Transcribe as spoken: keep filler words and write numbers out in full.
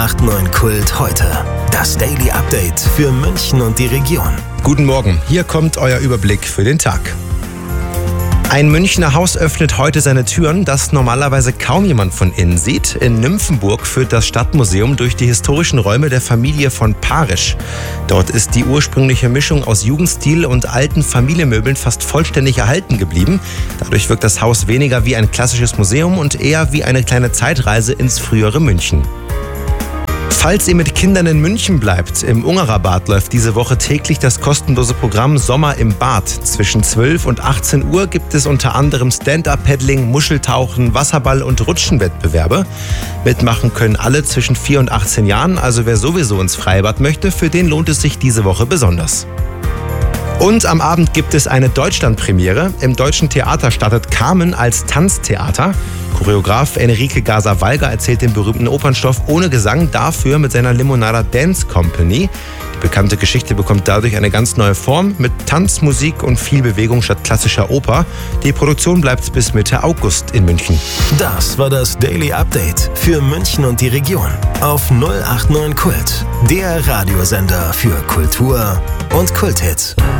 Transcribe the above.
acht neun Kult heute. Das Daily Update für München und die Region. Guten Morgen, hier kommt euer Überblick für den Tag. Ein Münchner Haus öffnet heute seine Türen, das normalerweise kaum jemand von innen sieht. In Nymphenburg führt das Stadtmuseum durch die historischen Räume der Familie von Parisch. Dort ist die ursprüngliche Mischung aus Jugendstil und alten Familienmöbeln fast vollständig erhalten geblieben. Dadurch wirkt das Haus weniger wie ein klassisches Museum und eher wie eine kleine Zeitreise ins frühere München. Falls ihr mit Kindern in München bleibt, im Ungerer-Bad läuft diese Woche täglich das kostenlose Programm Sommer im Bad. Zwischen zwölf und achtzehn Uhr gibt es unter anderem Stand-Up-Paddling, Muscheltauchen, Wasserball- und Rutschenwettbewerbe. Mitmachen können alle zwischen vier und achtzehn Jahren, also wer sowieso ins Freibad möchte, für den lohnt es sich diese Woche besonders. Und am Abend gibt es eine Deutschlandpremiere. Im Deutschen Theater startet Carmen als Tanztheater. Choreograf Enrique Gaza-Walger erzählt den berühmten Opernstoff ohne Gesang, dafür mit seiner Limonada Dance Company. Die bekannte Geschichte bekommt dadurch eine ganz neue Form mit Tanz, Musik und viel Bewegung statt klassischer Oper. Die Produktion bleibt bis Mitte August in München. Das war das Daily Update für München und die Region auf null acht neun Kult, der Radiosender für Kultur und Kulthits.